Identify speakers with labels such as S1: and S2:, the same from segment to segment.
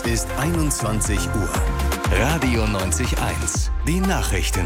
S1: Ist 21 Uhr. Radio 90.1. Die Nachrichten.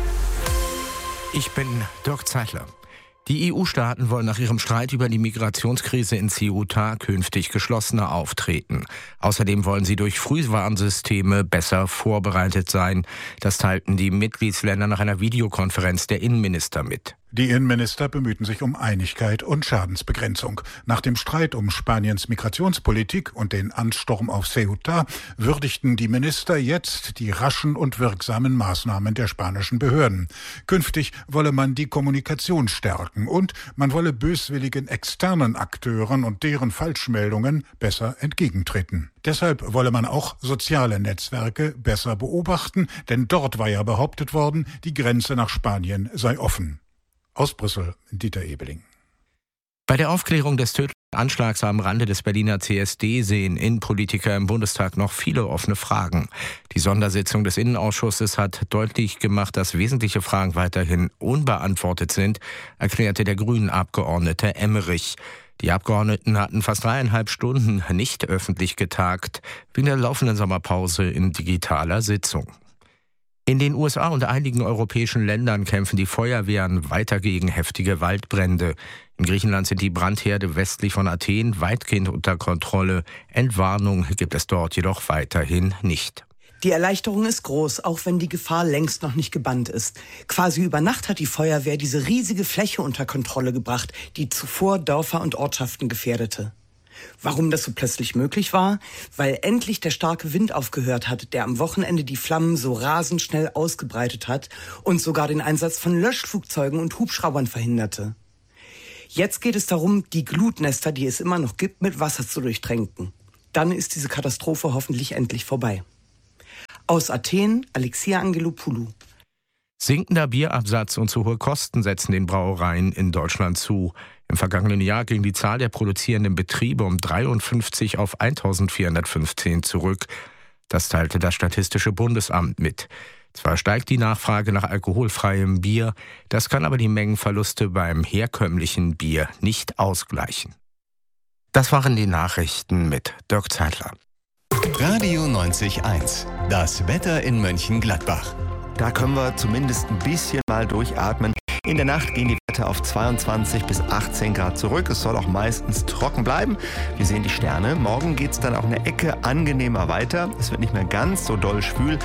S2: Ich bin Dirk Zeitler. Die EU-Staaten wollen nach ihrem Streit über die Migrationskrise in Ceuta künftig geschlossener auftreten. Außerdem wollen sie durch Frühwarnsysteme besser vorbereitet sein. Das teilten die Mitgliedsländer nach einer Videokonferenz der Innenminister mit.
S3: Die Innenminister bemühten sich um Einigkeit und Schadensbegrenzung. Nach dem Streit um Spaniens Migrationspolitik und den Ansturm auf Ceuta würdigten die Minister jetzt die raschen und wirksamen Maßnahmen der spanischen Behörden. Künftig wolle man die Kommunikation stärken und man wolle böswilligen externen Akteuren und deren Falschmeldungen besser entgegentreten. Deshalb wolle man auch soziale Netzwerke besser beobachten, denn dort war ja behauptet worden, die Grenze nach Spanien sei offen. Aus Brüssel, Dieter Ebeling.
S2: Bei der Aufklärung des tödlichen Anschlags am Rande des Berliner CSD sehen Innenpolitiker im Bundestag noch viele offene Fragen. Die Sondersitzung des Innenausschusses hat deutlich gemacht, dass wesentliche Fragen weiterhin unbeantwortet sind, erklärte der Grünen-Abgeordnete Emmerich. Die Abgeordneten hatten fast 3,5 Stunden nicht öffentlich getagt, wegen der laufenden Sommerpause in digitaler Sitzung. In den USA und einigen europäischen Ländern kämpfen die Feuerwehren weiter gegen heftige Waldbrände. In Griechenland sind die Brandherde westlich von Athen weitgehend unter Kontrolle. Entwarnung gibt es dort jedoch weiterhin nicht.
S4: Die Erleichterung ist groß, auch wenn die Gefahr längst noch nicht gebannt ist. Quasi über Nacht hat die Feuerwehr diese riesige Fläche unter Kontrolle gebracht, die zuvor Dörfer und Ortschaften gefährdete. Warum das so plötzlich möglich war? Weil endlich der starke Wind aufgehört hat, der am Wochenende die Flammen so rasend schnell ausgebreitet hat und sogar den Einsatz von Löschflugzeugen und Hubschraubern verhinderte. Jetzt geht es darum, die Glutnester, die es immer noch gibt, mit Wasser zu durchtränken. Dann ist diese Katastrophe hoffentlich endlich vorbei. Aus Athen, Alexia Angelopoulou.
S2: Sinkender Bierabsatz und zu hohe Kosten setzen den Brauereien in Deutschland zu. Im vergangenen Jahr ging die Zahl der produzierenden Betriebe um 53 auf 1.415 zurück. Das teilte das Statistische Bundesamt mit. Zwar steigt die Nachfrage nach alkoholfreiem Bier, das kann aber die Mengenverluste beim herkömmlichen Bier nicht ausgleichen. Das waren die Nachrichten mit Dirk Zeitler.
S1: Radio 90.1. Das Wetter in Mönchengladbach.
S5: Da können wir zumindest ein bisschen mal durchatmen. In der Nacht gehen die Werte auf 22 bis 18 Grad zurück. Es soll auch meistens trocken bleiben. Wir sehen die Sterne. Morgen geht es dann auch eine Ecke angenehmer weiter. Es wird nicht mehr ganz so doll schwül.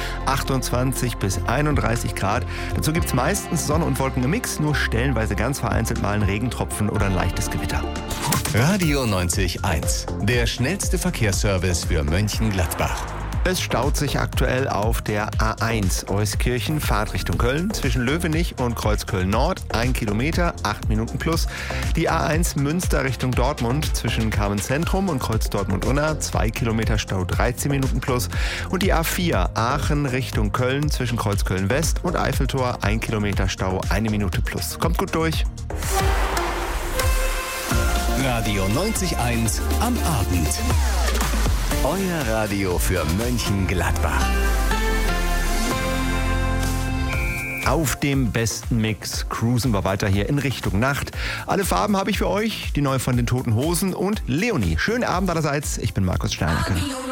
S5: 28 bis 31 Grad. Dazu gibt es meistens Sonne und Wolken im Mix. Nur stellenweise ganz vereinzelt mal ein Regentropfen oder ein leichtes Gewitter.
S1: Radio 90.1. Der schnellste Verkehrsservice für Mönchengladbach.
S5: Es staut sich aktuell auf der A1 Euskirchen, Fahrt Richtung Köln, zwischen Löwenich und Kreuzköln Nord, 1 Kilometer, 8 Minuten plus. Die A1 Münster Richtung Dortmund, zwischen Carmen Zentrum und Kreuz Dortmund-Unna, 2 Kilometer Stau, 13 Minuten plus. Und die A4 Aachen Richtung Köln, zwischen Kreuzköln West und Eiffeltor, 1 Kilometer Stau, 1 Minute plus. Kommt gut durch.
S1: Radio 90.1 am Abend. Euer Radio für Mönchengladbach.
S5: Auf dem besten Mix cruisen wir weiter hier in Richtung Nacht. Alle Farben habe ich für euch, die neue von den Toten Hosen und Leonie. Schönen Abend allerseits, ich bin Markus Steinecke.